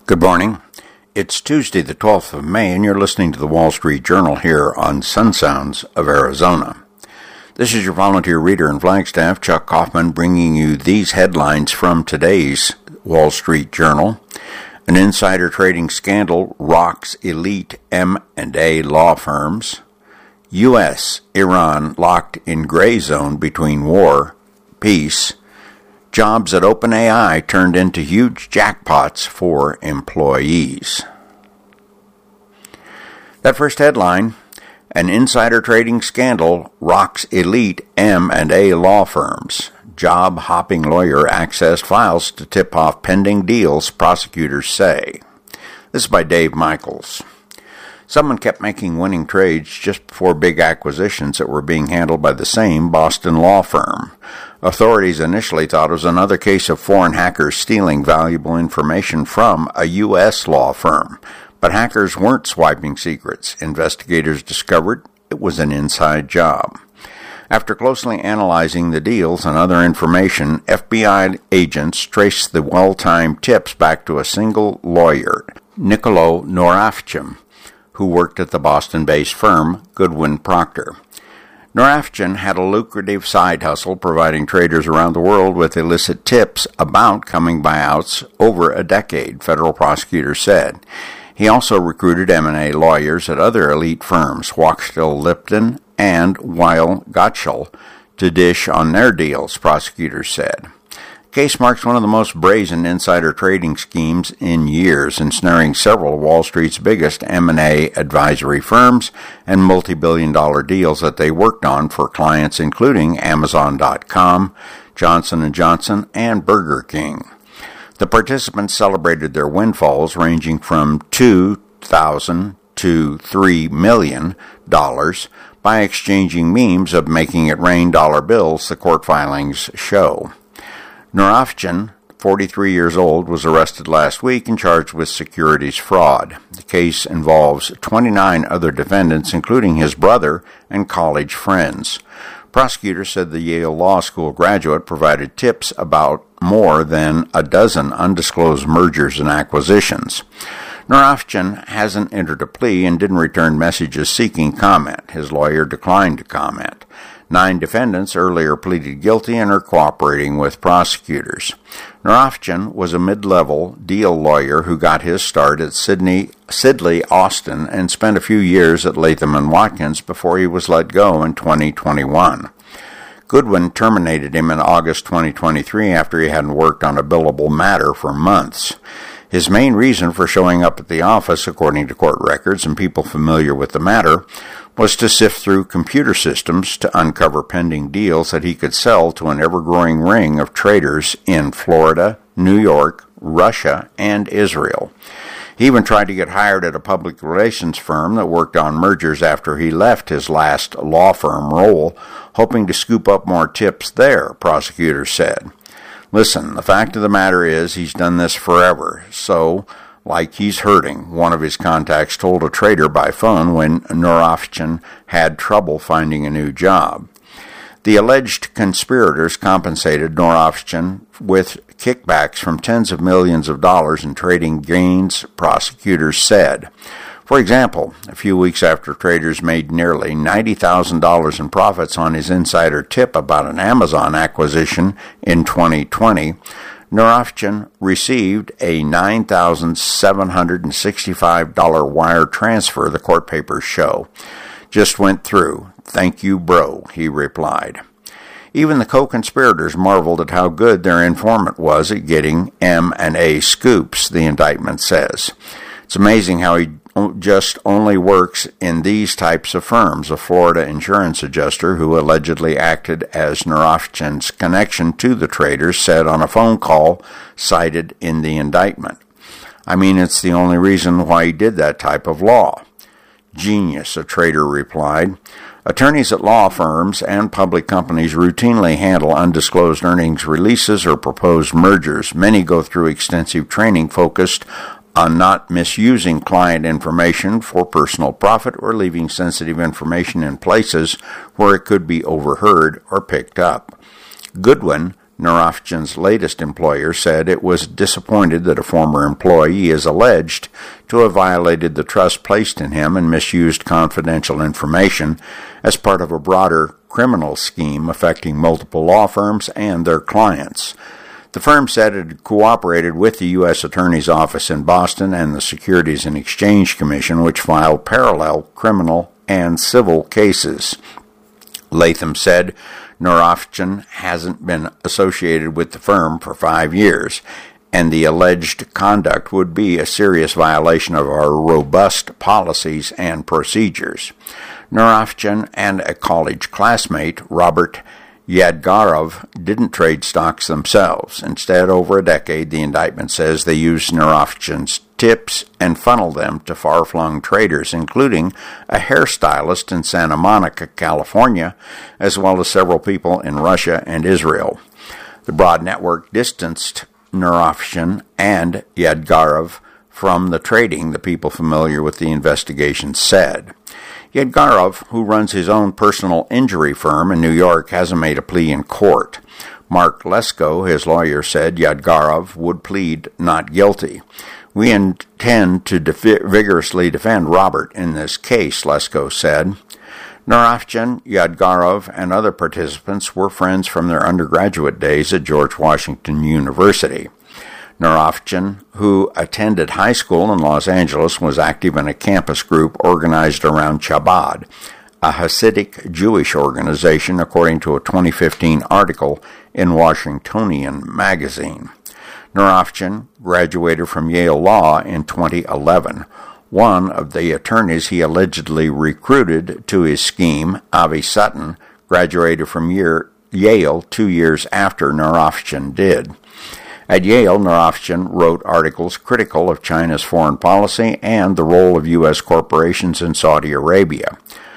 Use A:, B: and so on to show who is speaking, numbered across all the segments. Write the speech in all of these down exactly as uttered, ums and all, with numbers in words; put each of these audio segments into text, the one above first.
A: Good morning. It's Tuesday, the twelfth of May, and you're listening to the Wall Street Journal here on Sun Sounds of Arizona. This is your volunteer reader in Flagstaff, Chuck Kaufman, bringing you these headlines from today's Wall Street Journal. An insider trading scandal rocks elite M and A law firms. U S Iran locked in gray zone between war, peace. Jobs at OpenAI turned into huge jackpots for employees. That first headline, an insider trading scandal rocks elite M and A law firms. Job-hopping lawyer accessed files to tip off pending deals, prosecutors say. This is by Dave Michaels. Someone kept making winning trades just before big acquisitions that were being handled by the same Boston law firm. Authorities initially thought it was another case of foreign hackers stealing valuable information from a U S law firm. But hackers weren't swiping secrets. Investigators discovered it was an inside job. After closely analyzing the deals and other information, F B I agents traced the well-timed tips back to a single lawyer, Nicolo Norafchim, who worked at the Boston-based firm Goodwin Procter. Norafchim had a lucrative side hustle providing traders around the world with illicit tips about coming buyouts over a decade, federal prosecutors said. He also recruited M and A lawyers at other elite firms, Wachtell Lipton and Weil Gotshal, to dish on their deals, prosecutors said. The case marks one of the most brazen insider trading schemes in years, ensnaring several of Wall Street's biggest M and A advisory firms and multi-billion dollar deals that they worked on for clients including Amazon dot com, Johnson and Johnson, and Burger King. The participants celebrated their windfalls ranging from two thousand dollars to three million dollars by exchanging memes of making it rain dollar bills, the court filings show. Norafchim, forty-three years old, was arrested last week and charged with securities fraud. The case involves twenty-nine other defendants, including his brother and college friends. Prosecutors said the Yale Law School graduate provided tips about more than a dozen undisclosed mergers and acquisitions. Norafchim hasn't entered a plea and didn't return messages seeking comment. His lawyer declined to comment. Nine defendants earlier pleaded guilty and are cooperating with prosecutors. Norafchim was a mid-level deal lawyer who got his start at Sydney, Sidley Austin and spent a few years at Latham and Watkins before he was let go in twenty twenty-one. Goodwin terminated him in August twenty twenty-three after he hadn't worked on a billable matter for months. His main reason for showing up at the office, according to court records and people familiar with the matter, was to sift through computer systems to uncover pending deals that he could sell to an ever-growing ring of traders in Florida, New York, Russia, and Israel. He even tried to get hired at a public relations firm that worked on mergers after he left his last law firm role, hoping to scoop up more tips there, prosecutors said. Listen, the fact of the matter is he's done this forever, so, like he's hurting, one of his contacts told a trader by phone when Norafchim had trouble finding a new job. The alleged conspirators compensated Norafchim with kickbacks from tens of millions of dollars in trading gains, prosecutors said. For example, a few weeks after traders made nearly ninety thousand dollars in profits on his insider tip about an Amazon acquisition in twenty twenty, Norafchim received a nine thousand seven hundred sixty-five dollars wire transfer, the court papers show. Just went through. Thank you, bro, he replied. Even the co-conspirators marveled at how good their informant was at getting M and A scoops, the indictment says. It's amazing how he just only works in these types of firms, a Florida insurance adjuster who allegedly acted as Norafchim's connection to the traders said on a phone call cited in the indictment. I mean, it's the only reason why he did that type of law. Genius, a trader replied. Attorneys at law firms and public companies routinely handle undisclosed earnings releases or proposed mergers. Many go through extensive training focused on not misusing client information for personal profit or leaving sensitive information in places where it could be overheard or picked up. Goodwin Narafjan's latest employer said it was disappointed that a former employee is alleged to have violated the trust placed in him and misused confidential information as part of a broader criminal scheme affecting multiple law firms and their clients. The firm said it had cooperated with the U S Attorney's Office in Boston and the Securities and Exchange Commission, which filed parallel criminal and civil cases. Latham said Narafjan hasn't been associated with the firm for five years, and the alleged conduct would be a serious violation of our robust policies and procedures. Narafjan and a college classmate, Robert Yadgarov, didn't trade stocks themselves. Instead, over a decade, the indictment says they used Narafjan's tips and funneled them to far-flung traders, including a hairstylist in Santa Monica, California, as well as several people in Russia and Israel. The broad network distanced Narafjan and Yadgarov from the trading, the people familiar with the investigation said. Yadgarov, who runs his own personal injury firm in New York, hasn't made a plea in court. Mark Lesko, his lawyer, said Yadgarov would plead not guilty. We intend to def- vigorously defend Robert in this case, Lesko said. Narafjan, Yadgarov, and other participants were friends from their undergraduate days at George Washington University. Narafjan, who attended high school in Los Angeles, was active in a campus group organized around Chabad, a Hasidic Jewish organization, according to a twenty fifteen article in Washingtonian magazine. Narafjan graduated from Yale Law in twenty eleven. One of the attorneys he allegedly recruited to his scheme, Avi Sutton, graduated from year, Yale two years after Narafjan did. At Yale, Narafjan wrote articles critical of China's foreign policy and the role of U S corporations in Saudi Arabia.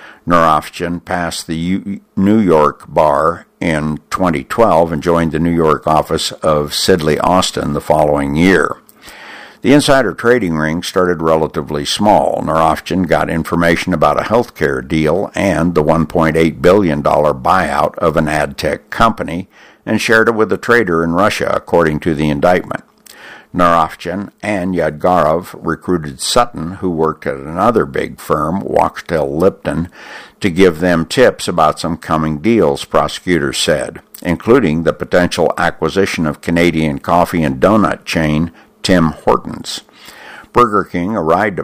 A: Narafjan passed the U- New York bar in twenty twelve and joined the New York office of Sidley Austin the following year. The insider trading ring started relatively small. Narafjan got information about a healthcare deal and the one point eight billion dollars buyout of an ad tech company and shared it with a trader in Russia, according to the indictment. Narafjan and Yadgarov recruited Sutton, who worked at another big firm, Wachtell Lipton, to give them tips about some coming deals, prosecutors said, including the potential acquisition of Canadian coffee and donut chain Tim Hortons. Burger King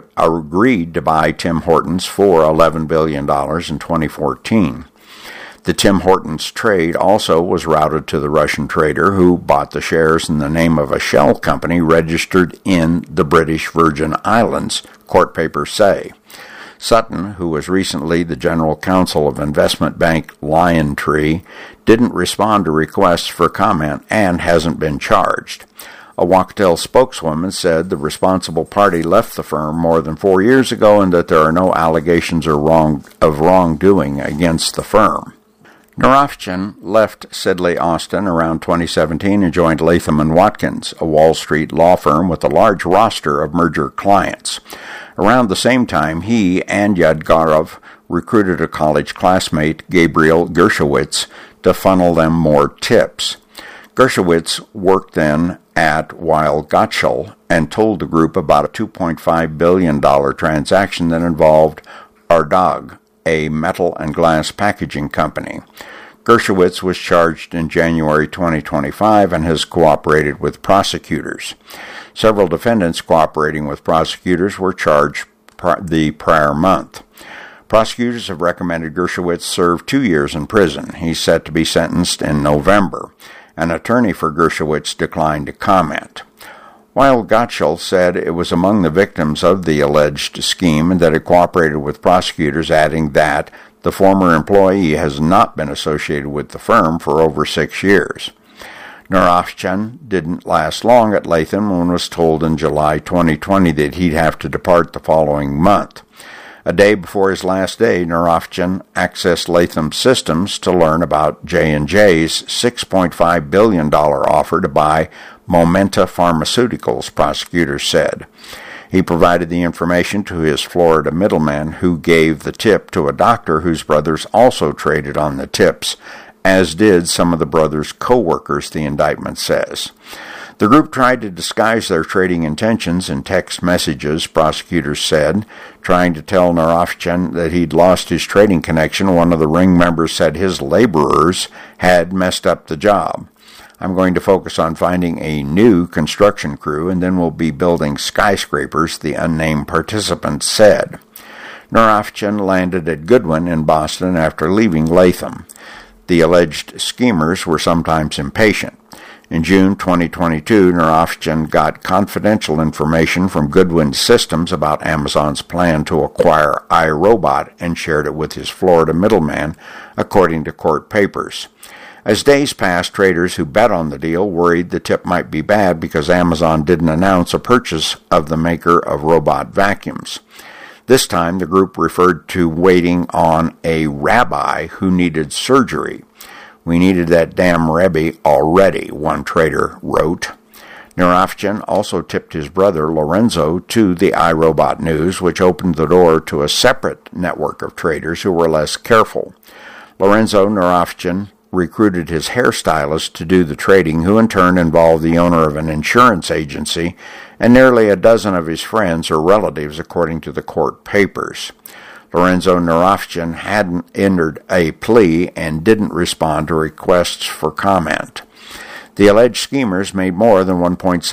A: agreed to buy Tim Hortons for eleven billion dollars in twenty fourteen. The Tim Hortons trade also was routed to the Russian trader who bought the shares in the name of a shell company registered in the British Virgin Islands, court papers say. Sutton, who was recently the general counsel of investment bank Liontree, didn't respond to requests for comment and hasn't been charged. A Wachtell spokeswoman said the responsible party left the firm more than four years ago and that there are no allegations or wrong, of wrongdoing against the firm. Narafjan left Sidley Austin around twenty seventeen and joined Latham and Watkins, a Wall Street law firm with a large roster of merger clients. Around the same time, he and Yadgarov recruited a college classmate, Gabriel Gershowitz, to funnel them more tips. Gershowitz worked then at Weil Gotshal and told the group about a two point five billion dollars transaction that involved Ardagh, a metal and glass packaging company. Gershowitz was charged in January twenty twenty-five and has cooperated with prosecutors. Several defendants cooperating with prosecutors were charged pr- the prior month. Prosecutors have recommended Gershowitz serve two years in prison. He's set to be sentenced in November. An attorney for Gershowitz declined to comment. Weil Gotshal said it was among the victims of the alleged scheme and that it cooperated with prosecutors, adding that the former employee has not been associated with the firm for over six years. Narafjan didn't last long at Latham and was told in July twenty twenty that he'd have to depart the following month. A day before his last day, Narafjan accessed Latham Systems to learn about J and J's six point five billion dollars offer to buy Momenta Pharmaceuticals, prosecutors said. He provided the information to his Florida middleman, who gave the tip to a doctor whose brothers also traded on the tips as did some of the brothers' co-workers, the indictment says. The group tried to disguise their trading intentions in text messages, prosecutors said. Trying to tell Narovchan that he'd lost his trading connection, one of the ring members said his laborers had messed up the job. I'm going to focus on finding a new construction crew, and then we'll be building skyscrapers, the unnamed participant said. Narovchan landed at Goodwin in Boston after leaving Latham. The alleged schemers were sometimes impatient. In June twenty twenty-two, Narovchan got confidential information from Goodwin Systems about Amazon's plan to acquire iRobot and shared it with his Florida middleman, according to court papers. As days passed, traders who bet on the deal worried the tip might be bad because Amazon didn't announce a purchase of the maker of robot vacuums. This time, the group referred to waiting on a rabbi who needed surgery. We needed that damn Rebbe already, one trader wrote. Narovchan also tipped his brother Lorenzo to the iRobot news, which opened the door to a separate network of traders who were less careful. Lorenzo Narovchan recruited his hairstylist to do the trading, who in turn involved the owner of an insurance agency and nearly a dozen of his friends or relatives, according to the court papers. Lorenzo Narovchan hadn't entered a plea and didn't respond to requests for comment. The alleged schemers made more than one point seven